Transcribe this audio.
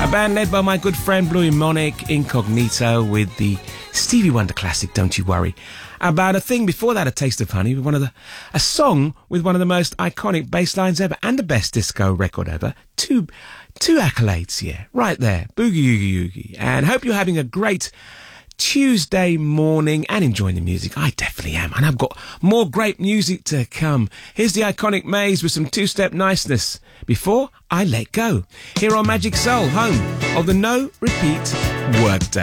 A band led by my good friend Bluey Monic, Incognito, with the Stevie Wonder classic, Don't You Worry. About a thing before that, A Taste of Honey, with a song with one of the most iconic bass lines ever and the best disco record ever. Two accolades, yeah, right there. Boogie Oogie Oogie. And hope you're having a great Tuesday morning and enjoying the music. I definitely am, and I've got more great music to come. Here's the iconic Maze with some two-step niceness before I let go, here on Magic Soul, home of the no repeat workday.